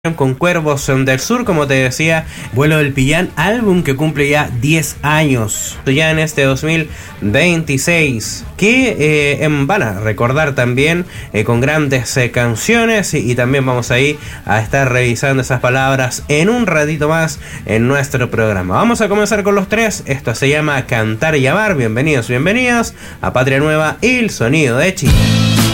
con Cuervos del Sur, como te decía, Vuelo del Pillán, álbum que cumple ya 10 años, ya en este 2026, que van a recordar también con grandes canciones y también vamos ahí a estar revisando esas palabras en un ratito más en nuestro programa. Vamos a comenzar con los tres, esto se llama Cantar y Amar, bienvenidos, bienvenidas a Patria Nueva y el Sonido de Chile.